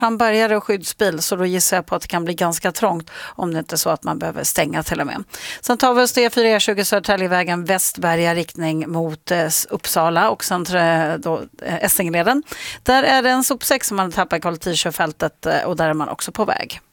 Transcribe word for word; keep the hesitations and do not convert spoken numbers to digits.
Hambergare och skyddsbil, så då gissar jag på att det kan bli ganska trångt om det inte är så att man behöver stänga till och med. Sen tar vi oss till E fyra E tjugo Södertäljevägen Västberga riktning mot eh, Uppsala och sen eh, då, eh, Essingeleden. Där är det en sopsäck som man tappar i kollektivkörfältet eh, och där är man också på väg.